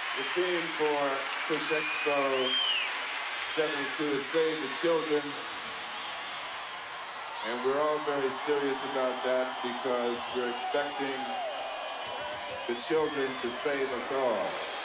The theme for Push Expo 72 is Save the Children. And we're all very serious about that because we're expecting the children to save us all.